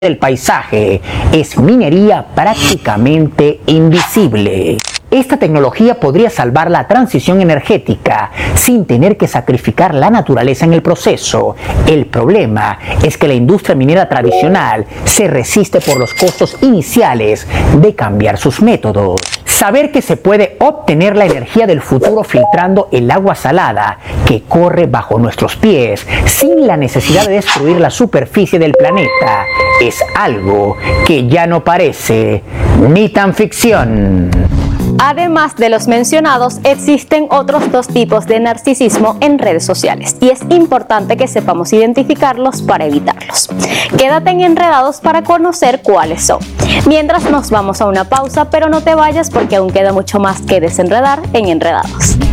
del paisaje es minería prácticamente invisible. Esta tecnología podría salvar la transición energética sin tener que sacrificar la naturaleza en el proceso. El problema es que la industria minera tradicional se resiste por los costos iniciales de cambiar sus métodos. Saber que se puede obtener la energía del futuro filtrando el agua salada que corre bajo nuestros pies sin la necesidad de destruir la superficie del planeta es algo que ya no parece ni tan ficción. Además de los mencionados, existen otros dos tipos de narcisismo en redes sociales y es importante que sepamos identificarlos para evitarlos. Quédate en Enredados para conocer cuáles son. Mientras nos vamos a una pausa, pero no te vayas porque aún queda mucho más que desenredar en Enredados.